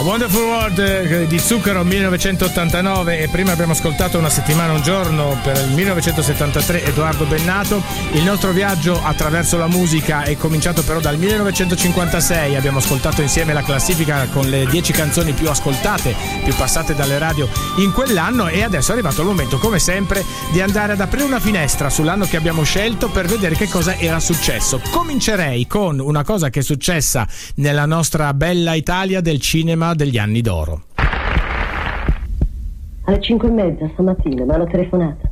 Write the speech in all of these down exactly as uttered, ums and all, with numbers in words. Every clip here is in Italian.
Wonderful World di Zucchero millenovecentottantanove, e prima abbiamo ascoltato Una settimana un giorno per il millenovecentosettantatré, Edoardo Bennato. Il nostro viaggio attraverso la musica è cominciato però dal millenovecentocinquantasei, abbiamo ascoltato insieme la classifica con le dieci canzoni più ascoltate, più passate dalle radio in quell'anno, e adesso è arrivato il momento, come sempre, di andare ad aprire una finestra sull'anno che abbiamo scelto per vedere che cosa era successo. Comincerei con una cosa che è successa nella nostra bella Italia del cinema degli anni d'oro. Alle cinque e mezza stamattina mi hanno telefonata.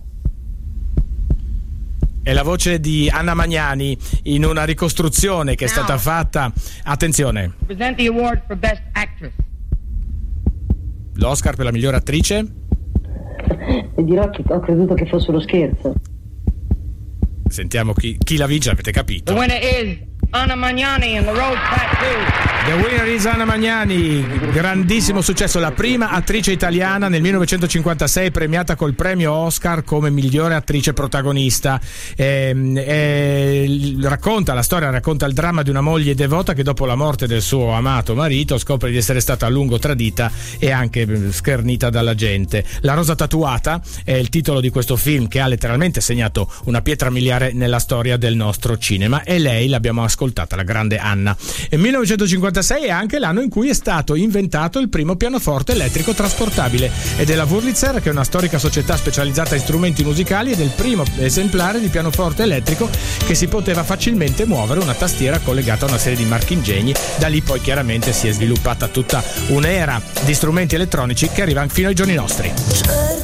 È la voce di Anna Magnani in una ricostruzione che è stata fatta. Attenzione. Present the award for Best Actress. L'Oscar per la migliore attrice? E dirò che ho creduto che fosse uno scherzo. Sentiamo chi, chi la vince, avete capito. The winner is Anna Magnani in The Road Back to. The winner is Anna Magnani, grandissimo successo, la prima attrice italiana nel millenovecentocinquantasei premiata col premio Oscar come migliore attrice protagonista. E, e, racconta la storia, racconta il dramma di una moglie devota che dopo la morte del suo amato marito scopre di essere stata a lungo tradita e anche schernita dalla gente. La rosa tatuata è il titolo di questo film che ha letteralmente segnato una pietra miliare nella storia del nostro cinema, e lei l'abbiamo ascoltata, la grande Anna. E millenovecentocinquantasei è anche l'anno in cui è stato inventato il primo pianoforte elettrico trasportabile, ed è la Wurlitzer, che è una storica società specializzata in strumenti musicali, ed è il primo esemplare di pianoforte elettrico che si poteva facilmente muovere, una tastiera collegata a una serie di marchingegni. Da lì poi chiaramente si è sviluppata tutta un'era di strumenti elettronici che arriva fino ai giorni nostri.